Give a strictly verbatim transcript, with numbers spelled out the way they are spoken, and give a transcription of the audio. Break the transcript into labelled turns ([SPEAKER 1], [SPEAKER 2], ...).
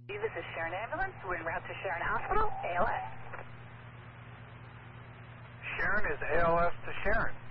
[SPEAKER 1] This is Sharon Ambulance. We're en route to Sharon Hospital, A L S.
[SPEAKER 2] Sharon is A L S to Sharon.